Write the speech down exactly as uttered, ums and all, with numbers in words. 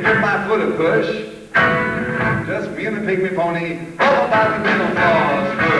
give my foot a push. Just me and the pygmy pony, all about the middle falls.